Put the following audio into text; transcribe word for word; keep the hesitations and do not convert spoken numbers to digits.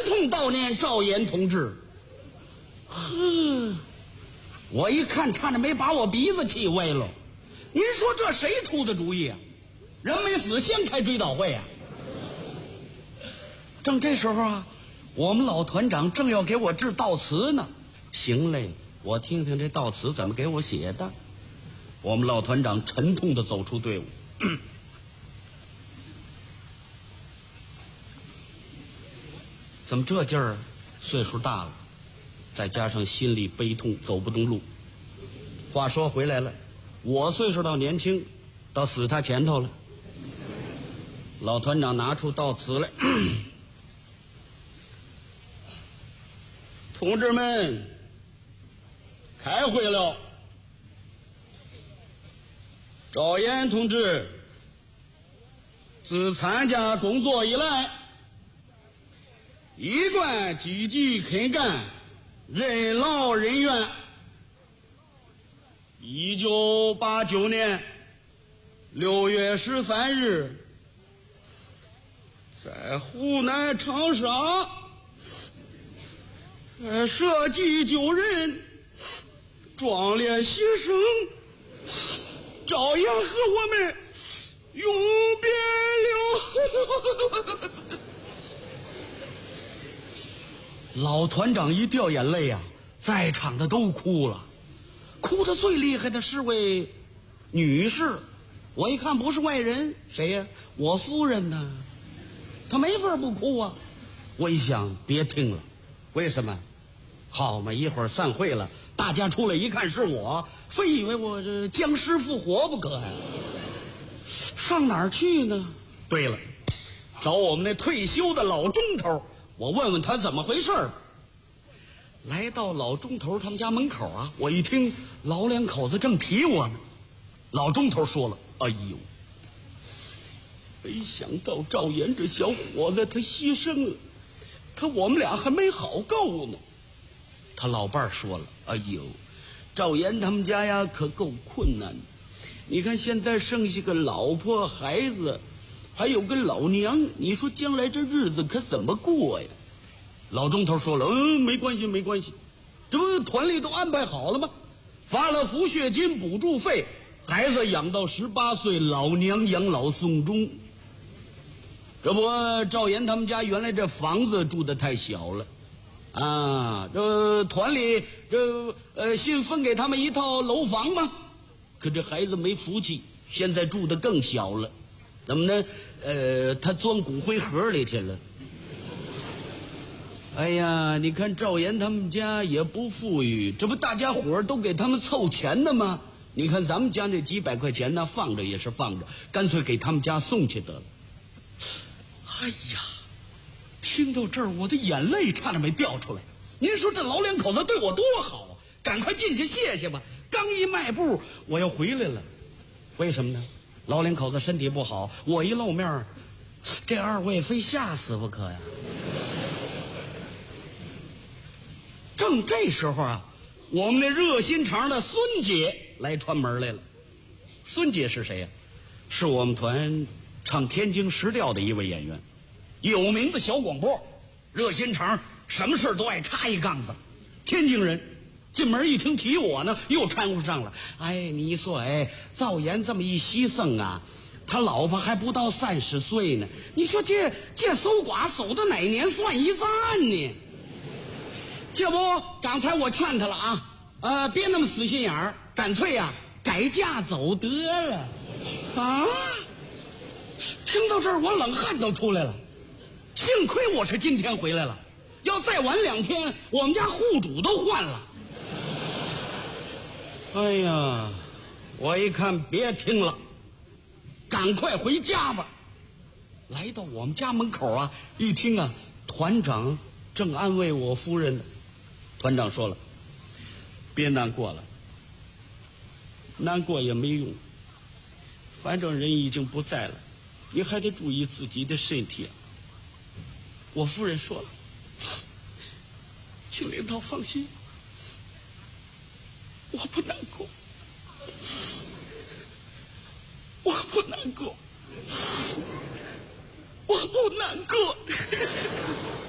痛悼念赵岩同志。呵，我一看差点没把我鼻子气歪了。您说这谁出的主意啊？人没死先开追悼会啊！正这时候啊，我们老团长正要给我致悼词呢。行嘞，我听听这悼词怎么给我写的。我们老团长沉痛地走出队伍。怎么这劲儿？岁数大了，再加上心里悲痛，走不动路。话说回来了，我岁数倒年轻，倒死他前头了。老团长拿出悼词来。同志们，开会了。赵岩同志自参加工作以来，一贯积极肯干，任劳任怨。一九八九年六月十三日，在湖南长沙，呃，舍己救人，壮烈牺牲。赵岩和我们永别了。老团长一掉眼泪啊，在场的都哭了。哭得最厉害的是位女士，我一看不是外人，谁呀？我夫人呢？她没法不哭啊。我一想，别听了，为什么？好嘛，一会儿散会了，大家出来一看是我，非以为我这僵尸复活不可呀。上哪儿去呢？对了，找我们那退休的老钟头，我问问他怎么回事。来到老钟头他们家门口啊，我一听老两口子正提我呢。老钟头说了：“哎呦，没想到赵岩这小伙子他牺牲了，他我们俩还没好够呢。”他老伴儿说了：“哎呦，赵岩他们家呀可够困难的，你看现在剩下个老婆孩子，还有个老娘，你说将来这日子可怎么过呀？”老钟头说了：“嗯，没关系没关系，这不团里都安排好了吗？发了抚恤金补助费，孩子养到十八岁，老娘养老送终。这不赵岩他们家原来这房子住得太小了啊，这团里这呃新分给他们一套楼房吗？可这孩子没福气，现在住得更小了。怎么呢？呃，他钻骨灰盒里去了。哎呀，你看赵岩他们家也不富裕，这不大家伙都给他们凑钱的吗？你看咱们家那几百块钱呢，放着也是放着，干脆给他们家送去得了。哎呀，听到这儿我的眼泪差点没掉出来。您说这老两口子对我多好啊，赶快进去谢谢吧。刚一迈步我又回来了，为什么呢？老两口子身体不好，我一露面，这二位非吓死不可呀。正这时候啊，我们那热心肠的孙姐来串门来了。孙姐是谁呀？是我们团唱天津时调的一位演员，有名的小广播，热心肠，什么事都爱插一杠子。天津人，进门一听提我呢，又掺和上了。哎，你说，哎，赵岩这么一牺牲啊，他老婆还不到三十岁呢。你说这这守寡守到哪年算一战呢？这不，刚才我劝他了啊，呃，别那么死心眼儿，干脆呀、啊、改嫁走得了。啊！听到这儿，我冷汗都出来了。幸亏我是今天回来了，要再晚两天，我们家户主都换了。哎呀，我一看别听了，赶快回家吧。来到我们家门口啊，一听啊，团长正安慰我夫人呢。团长说了：“别难过了，难过也没用，反正人已经不在了，你还得注意自己的身体。”我夫人说了：“请领导放心，我不难过，我不难过，我不难过。”